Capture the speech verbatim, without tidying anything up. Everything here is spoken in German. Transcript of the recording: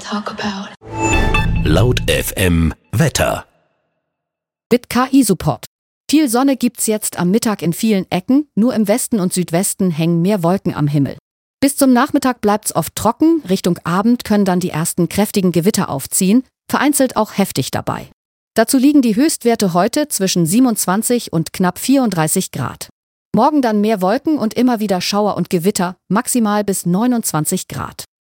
talk about. Laut F M Wetter. Mit K I-Support. Viel Sonne gibt's jetzt am Mittag in vielen Ecken, nur im Westen und Südwesten hängen mehr Wolken am Himmel. Bis zum Nachmittag bleibt's oft trocken, Richtung Abend können dann die ersten kräftigen Gewitter aufziehen, vereinzelt auch heftig dabei. Dazu liegen die Höchstwerte heute zwischen siebenundzwanzig und knapp vierunddreißig Grad. Morgen dann mehr Wolken und immer wieder Schauer und Gewitter, maximal bis neunundzwanzig Grad.